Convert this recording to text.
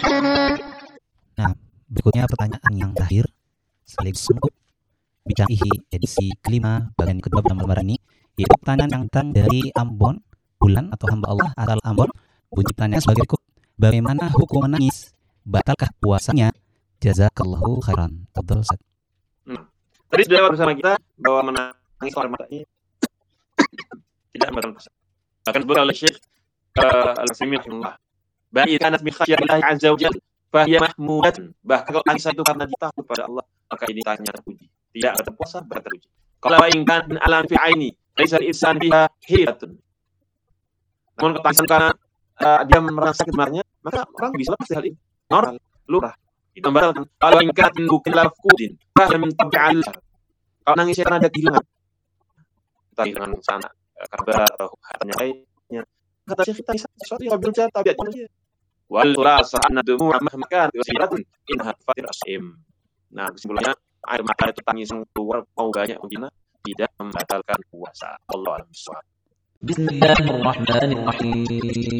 Nah, berikutnya pertanyaan yang terakhir sekaligus menutup Bincang Ihi edisi kelima bagian kedua dalam lembar ini, yaitu pertanyaan yang datang dari Ambon Bulan atau hamba Allah asal Ambon. Bunyi pertanyaan sebagai berikut: bagaimana hukum menangis? Batalkah puasanya? Jazakallahu khairan. Tafadhal Ustaz. Tadi sudah lewat bersama kita bahwa menangis air matanya tidak membatalkan puasa. Bahkan disebutkan oleh Syekh Al-Utsaimin rahimahullah, "Ba'i kanat min khasyatillah azza wa jalla fa hiya mahmudatun." Bahkan kalau nangis itu karena kita takut pada Allah, maka ini tanya terpuji. Tidak berpuasa berterpuji. Kalau in kan min alam fi aini, laisa al-insan biha hiratun. Namun ketangisan karena dia merasa sakit sebenarnya, maka orang bisa lepas dari hal ini. Normal, lurah. Itu membatalkan. Kalau in kan bukan lafqudin, fa min tab'al. Kalau nangisnya karena ada kehilangan, entah kehilangan sana kabar atau hartanya lainnya, kata Syekh kita sesuatu yang berbeda tabiat manusia. Wal khulasa anna dumu'a mahma kanat wasiratun innaha fatir asim. Nah, kesimpulannya air mata itu tangisan keluar mau banyak begina tidak membatalkan puasa. Wallahu a'lam bishawab. Bismillahirrahmanirrahim.